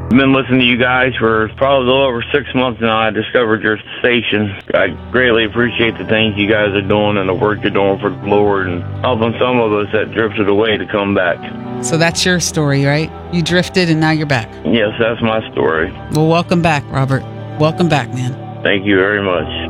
I've been listening to you guys for probably a little over 6 months now. I discovered your station. I greatly appreciate the things you guys are doing and the work you're doing for the Lord and helping some of us that drifted away to come back. So that's your story, right? You drifted and now you're back. Yes, that's my story. Well, welcome back, Robert. Welcome back, man. Thank you very much.